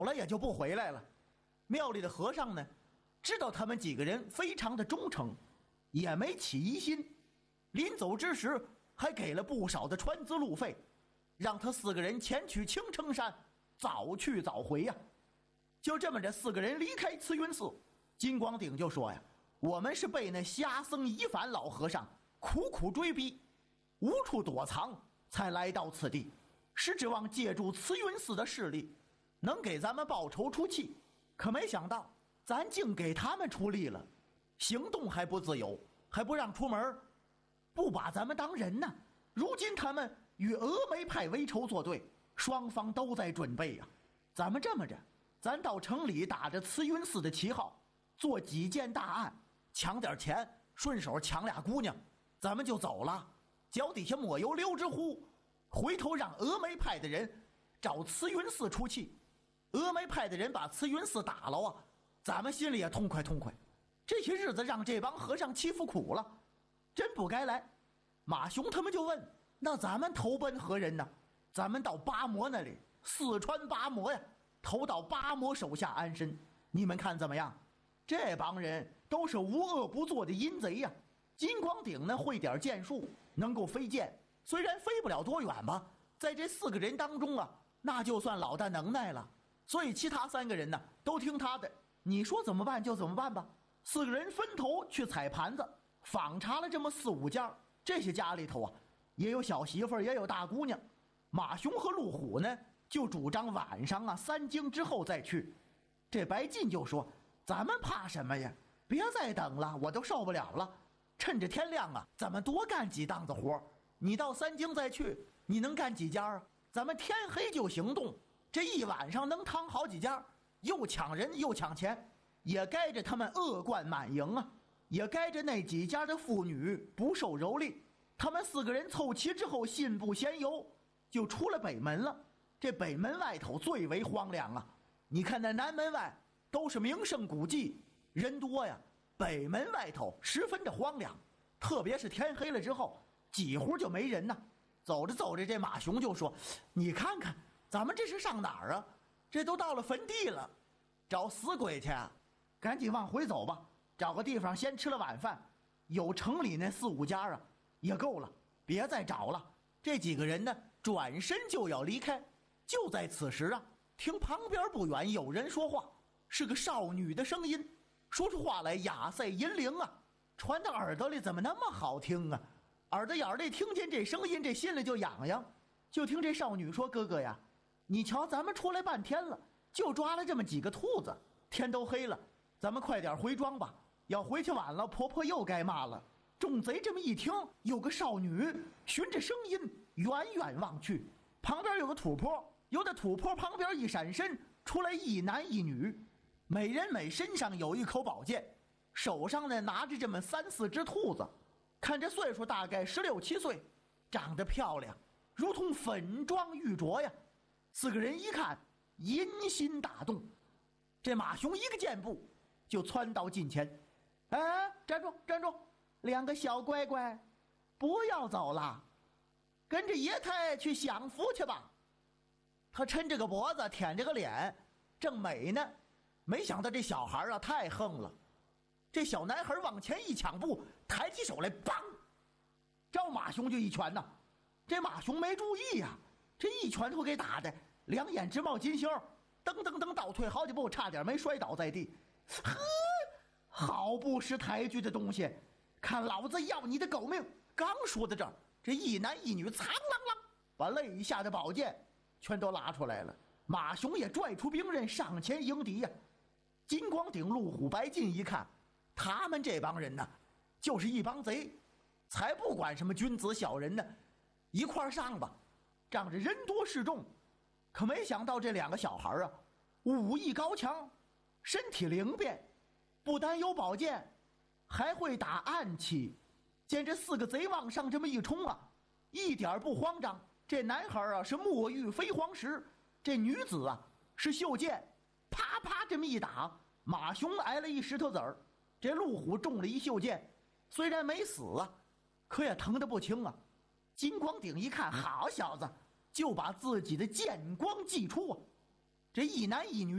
了也就不回来了。庙里的和尚呢，知道他们几个人非常的忠诚，也没起疑心，临走之时还给了不少的船资路费，让他4个人前去青城山，早去早回呀。就这么着，4个人离开慈云寺，金光鼎就说呀：“我们是被那瞎僧一凡老和尚苦苦追逼，无处躲藏，才来到此地，是指望借助慈云寺的势力，能给咱们报仇出气。可没想到，咱竟给他们出力了，行动还不自由，还不让出门，不把咱们当人呢。如今他们与峨眉派为仇作对，双方都在准备呀。咱们这么着，咱到城里打着慈云寺的旗号，做几件大案，抢点钱，顺手抢俩姑娘，咱们就走了，脚底下抹油溜之乎，回头让峨眉派的人找慈云寺出气。峨眉派的人把慈云寺打了啊，咱们心里也痛快痛快。这些日子让这帮和尚欺负苦了，真不该来。马雄他们就问：那咱们投奔何人呢？咱们到八魔那里，四川八魔呀，投到八魔手下安身，你们看怎么样？这帮人都是无恶不作的阴贼呀。金光鼎呢会点剑术，能够飞剑，虽然飞不了多远吧，在这4个人当中啊，那就算老大能耐了。所以其他3个人呢都听他的，你说怎么办就怎么办吧。4个人分头去踩盘子，访查了这么4、5家，这些家里头啊，也有小媳妇儿，也有大姑娘。马雄和陆虎呢，就主张晚上啊3更之后再去。这白进就说：咱们怕什么呀？别再等了，我都受不了了。趁着天亮啊，咱们多干几档子活。你到3更再去，你能干几家啊？咱们天黑就行动，这一晚上能趟好几家，又抢人又抢钱，也该着他们恶贯满盈啊，也该着那几家的妇女不受蹂躏。他们4个人凑齐之后，信步闲游，就出了北门了。这北门外头最为荒凉啊，你看那南门外都是名胜古迹，人多呀，北门外头十分的荒凉，特别是天黑了之后，几乎就没人呢。走着走着，这马雄就说：你看看咱们这是上哪儿啊？这都到了坟地了，找死鬼去啊！赶紧往回走吧，找个地方先吃了晚饭，有城里那4、5家啊也够了，别再找了。这几个人呢转身就要离开，就在此时啊，听旁边不远有人说话，是个少女的声音，说出话来雅塞银铃啊，传到耳朵里怎么那么好听啊？耳朵眼里听见这声音，这心里就痒痒。就听这少女说：哥哥呀，你瞧咱们出来半天了，就抓了这么几个兔子，天都黑了，咱们快点回庄吧，要回去晚了，婆婆又该骂了。众贼这么一听，有个少女循着声音远远望去，旁边有个土坡，由那土坡旁边一闪身出来一男一女，每人每身上有一口宝剑，手上呢拿着这么3、4只兔子，看这岁数大概16、17岁，长得漂亮，如同粉妆玉琢呀。4个人一看，淫心大动，这马雄一个箭步就窜到近前。哎，站住站住，2个小乖乖，不要走了，跟着爷太去享福去吧。他抻着个脖子，舔着个脸，正美呢，没想到这小孩啊太横了。这小男孩往前一抢步，抬起手来，梆，招马雄就一拳呐。这马雄没注意呀，这一拳头给打的2眼直冒金星，噔噔噔倒退好几步，差点没摔倒在地。呵，好不识抬举的东西，看老子要你的狗命！刚说到这儿，这一男一女苍啷啷把肋下的宝剑全都拉出来了。马雄也拽出兵刃上前迎敌呀。金光鼎、陆虎、白进一看，他们这帮人呢，就是一帮贼，才不管什么君子小人呢，一块上吧，仗着人多势众。可没想到这2个小孩啊，武艺高强，身体灵便，不但有宝剑，还会打暗器。见这4个贼往上这么一冲啊，一点不慌张。这男孩啊是墨玉飞黄石，这女子啊是袖剑，啪啪这么一打，马雄挨了一石头子儿，这陆虎中了一袖剑，虽然没死啊，可也疼得不轻啊。金光鼎一看，好小子，就把自己的剑光祭出啊，这一男一女